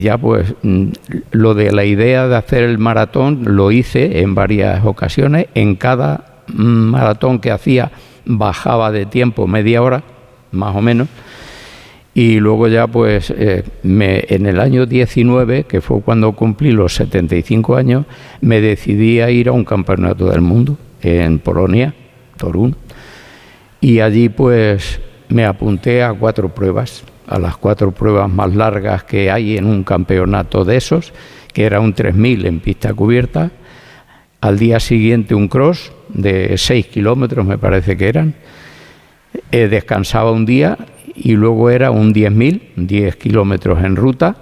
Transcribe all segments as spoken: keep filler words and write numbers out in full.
Ya pues lo de la idea de hacer el maratón lo hice en varias ocasiones. En cada maratón que hacía bajaba de tiempo media hora, más o menos. Y luego ya pues eh, me, en el año diecinueve, que fue cuando cumplí los setenta y cinco años, me decidí a ir a un campeonato del mundo en Polonia, Torún. Y allí pues me apunté a cuatro pruebas. a las cuatro pruebas más largas que hay en un campeonato de esos, que era un tres mil en pista cubierta, al día siguiente un cross de seis kilómetros, me parece que eran, eh, descansaba un día y luego era un diez mil, diez kilómetros en ruta.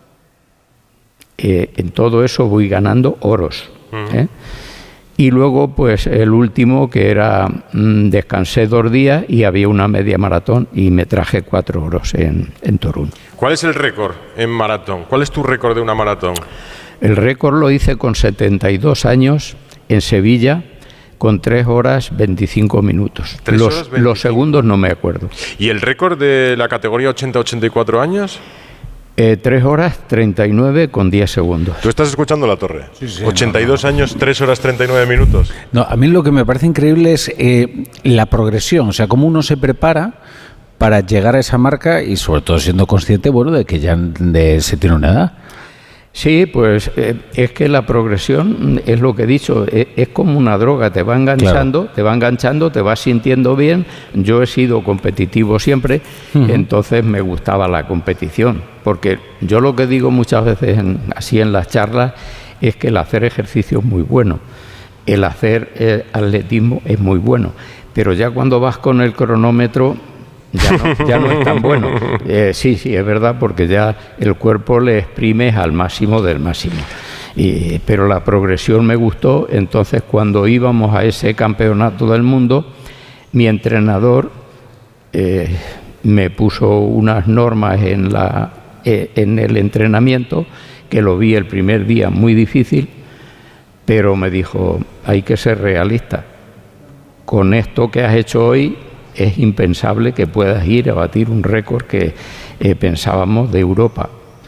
Eh, en todo eso voy ganando oros, ¿eh? Y luego pues el último, que era mmm, descansé dos días y había una media maratón y me traje cuatro oros en, en Torún. ¿Cuál es el récord en maratón? ¿Cuál es tu récord de una maratón? El récord lo hice con setenta y dos años en Sevilla, con tres horas veinticinco minutos. ¿tres los, horas veinticinco? Los segundos no me acuerdo. ¿Y el récord de la categoría ochenta a ochenta y cuatro años? Eh, tres horas treinta y nueve con diez segundos. ¿Tú estás escuchando La Torre? Sí, sí, ochenta y dos no, no. años, tres horas treinta y nueve minutos. No, a mí lo que me parece increíble es eh, la progresión, o sea, cómo uno se prepara para llegar a esa marca y sobre todo siendo consciente, bueno, de que ya de, se tiene una edad. Sí, pues eh, es que la progresión es lo que he dicho, es, es como una droga, te va enganchando, claro. te va enganchando, te vas sintiendo bien. Yo he sido competitivo siempre, uh-huh. entonces me gustaba la competición, porque yo lo que digo muchas veces en, así en las charlas es que el hacer ejercicio es muy bueno, el hacer eh, atletismo es muy bueno, pero ya cuando vas con el cronómetro Ya no, ya no es tan bueno. Eh, sí, sí, es verdad, porque ya el cuerpo le exprimes al máximo del máximo. Y, pero la progresión me gustó. Entonces, cuando íbamos a ese campeonato del mundo, mi entrenador eh, me puso unas normas en, la, eh, en el entrenamiento, que lo vi el primer día muy difícil, pero me dijo, hay que ser realista. Con esto que has hecho hoy, es impensable que puedas ir a batir un récord que eh, pensábamos de Europa.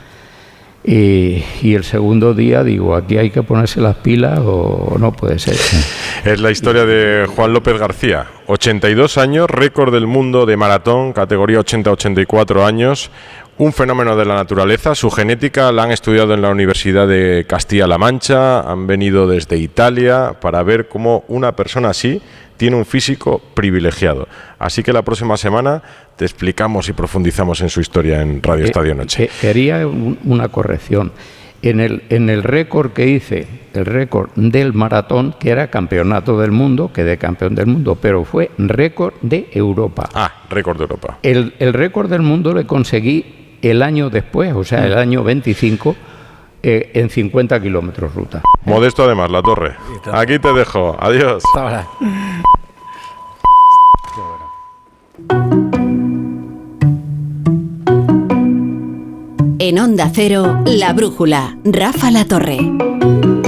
Y, y el segundo día digo, aquí hay que ponerse las pilas o no puede ser. Es la historia de Juan López García, ochenta y dos años, récord del mundo de maratón, categoría ochenta a ochenta y cuatro años, un fenómeno de la naturaleza. Su genética la han estudiado en la Universidad de Castilla-La Mancha, han venido desde Italia para ver cómo una persona así tiene un físico privilegiado. Así que la próxima semana te explicamos y profundizamos en su historia en Radio eh, Estadio Noche. Eh, quería un, una corrección. En el, en el récord que hice, el récord del maratón, que era campeonato del mundo, quedé campeón del mundo, pero fue récord de Europa. Ah, récord de Europa. El, el récord del mundo le conseguí el año después, o sea, el año veinticinco, eh, en cincuenta kilómetros ruta. Modesto además, La Torre. Aquí te dejo. Adiós. Hasta ahora. En Onda Cero, La Brújula, Rafa La Torre.